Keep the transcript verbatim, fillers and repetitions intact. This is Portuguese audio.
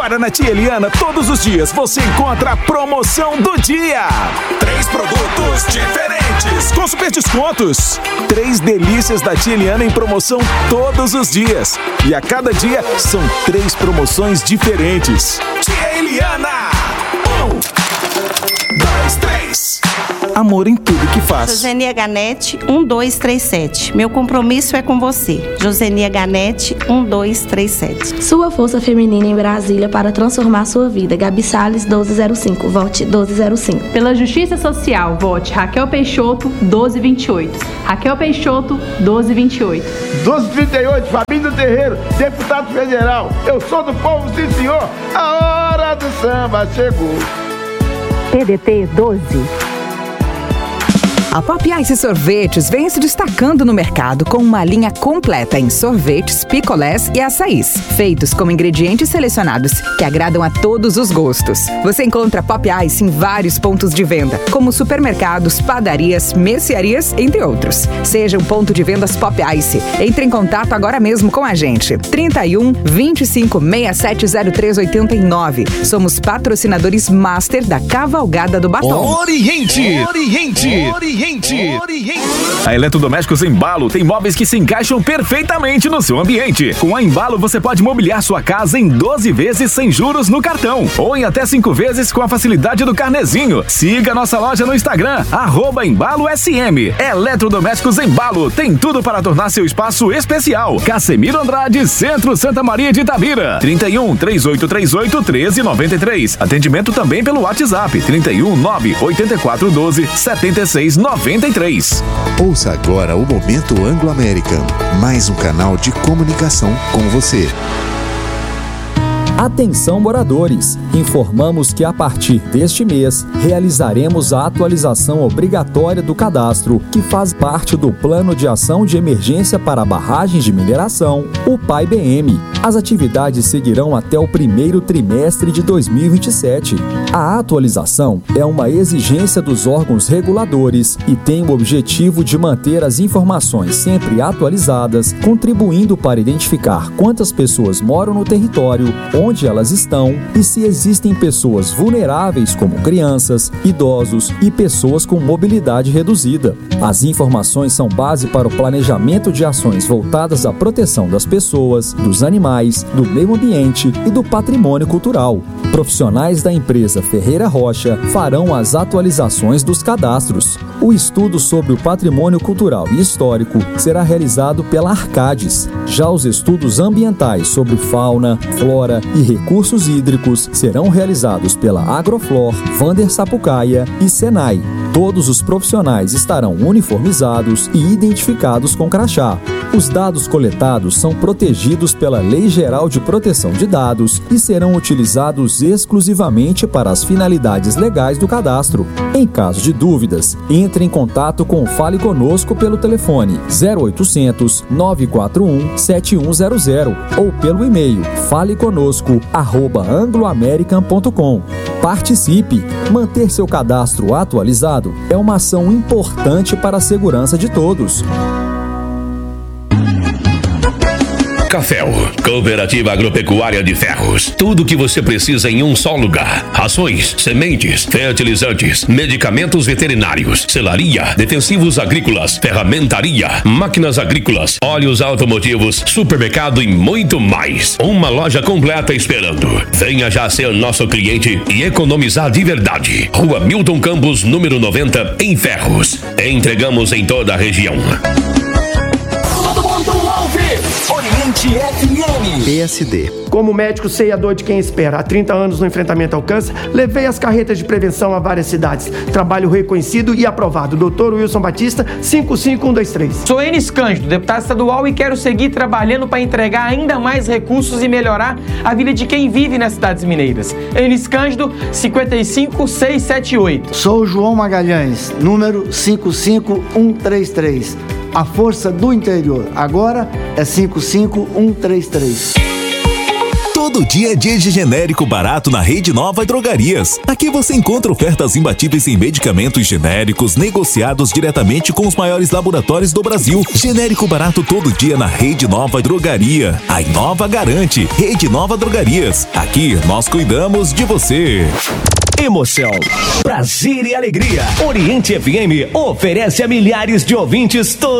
Agora na Tia Eliana, todos os dias você encontra a promoção do dia. Três produtos diferentes com super descontos. Três delícias da Tia Eliana em promoção todos os dias. E a cada dia são três promoções diferentes. Tia Eliana! Um, dois, três. Amor em tudo que faz. Josenia Ganete, um dois três sete. Meu compromisso é com você. Josenia Ganete, um dois três sete. Sua força feminina em Brasília para transformar sua vida. Gabi Salles, doze zero cinco. Vote doze zero cinco. Pela Justiça Social, vote Raquel Peixoto, doze vinte e oito. Raquel Peixoto, doze vinte e oito. doze trinta e oito, Fabinho Terreiro, deputado federal. Eu sou do povo, sim senhor. A hora do samba chegou. P D T doze. A Pop Ice Sorvetes vem se destacando no mercado com uma linha completa em sorvetes, picolés e açaís, feitos com ingredientes selecionados que agradam a todos os gostos. Você encontra Pop Ice em vários pontos de venda, como supermercados, padarias, mercearias, entre outros. Seja um ponto de vendas Pop Ice. Entre em contato agora mesmo com a gente. trinta e um, vinte e cinco, sessenta e sete, zero três oitenta e nove. Somos patrocinadores master da Cavalgada do Batom. Oriente! Oriente! Oriente! Oriente. A Eletrodomésticos Embalo tem móveis que se encaixam perfeitamente no seu ambiente. Com a Embalo você pode mobiliar sua casa em doze vezes sem juros no cartão ou em até cinco vezes com a facilidade do carnezinho. Siga nossa loja no Instagram, arroba Embalo S M. Eletrodomésticos Embalo tem tudo para tornar seu espaço especial. Casemiro Andrade, Centro Santa Maria de Itabira. trinta e um, três oito três oito, treze noventa e três. Atendimento também pelo WhatsApp. trinta e um, nove oito quatro, doze, setenta e seis, noventa e três. Ouça agora o Momento Anglo-American, mais um canal de comunicação com você. Atenção moradores, informamos que a partir deste mês realizaremos a atualização obrigatória do cadastro que faz parte do Plano de Ação de Emergência para Barragens de Mineração, o P A I B M. As atividades seguirão até o primeiro trimestre de dois mil e vinte e sete. A atualização é uma exigência dos órgãos reguladores e tem o objetivo de manter as informações sempre atualizadas, contribuindo para identificar quantas pessoas moram no território, onde elas estão e se existem pessoas vulneráveis como crianças, idosos e pessoas com mobilidade reduzida. As informações são base para o planejamento de ações voltadas à proteção das pessoas, dos animais, do meio ambiente e do patrimônio cultural. Profissionais da empresa Ferreira Rocha farão as atualizações dos cadastros. O estudo sobre o patrimônio cultural e histórico será realizado pela Arcades. Já os estudos ambientais sobre fauna, flora e recursos hídricos serão realizados pela Agroflor, Vander Sapucaia e Senai. Todos os profissionais estarão uniformizados e identificados com crachá. Os dados coletados são protegidos pela Lei Geral de Proteção de Dados e serão utilizados exclusivamente para as finalidades legais do cadastro. Em caso de dúvidas, entre em contato com o Fale Conosco pelo telefone zero oitocentos, nove quatro um, sete um zero zero ou pelo e-mail faleconosco arroba angloamerican ponto com. Participe! Manter seu cadastro atualizado é uma ação importante para a segurança de todos. Caféu, Cooperativa Agropecuária de Ferros. Tudo o que você precisa em um só lugar. Rações, sementes, fertilizantes, medicamentos veterinários, selaria, defensivos agrícolas, ferramentaria, máquinas agrícolas, óleos automotivos, supermercado e muito mais. Uma loja completa esperando. Venha já ser nosso cliente e economizar de verdade. Rua Milton Campos, número noventa, em Ferros. Entregamos em toda a região. Oriente F M. P S D. Como médico, sei a dor de quem espera. Há trinta anos no enfrentamento ao câncer, levei as carretas de prevenção a várias cidades. Trabalho reconhecido e aprovado. doutor Wilson Batista, cinco cinco um dois três. Sou Enis Cândido, deputado estadual, e quero seguir trabalhando para entregar ainda mais recursos e melhorar a vida de quem vive nas cidades mineiras. Enis Cândido, cinco cinco seis sete oito. Sou João Magalhães, número cinco cinco um três três. A força do interior. Agora é cinco cinco um três três. Todo Todo dia é dia de genérico barato na Rede Nova Drogarias. Aqui você encontra ofertas imbatíveis em medicamentos genéricos negociados diretamente com os maiores laboratórios do Brasil. Genérico barato todo dia na Rede Nova Drogaria. A Inova garante. Rede Nova Drogarias. Aqui nós cuidamos de você. Emoção, prazer e alegria. Oriente F M oferece a milhares de ouvintes todos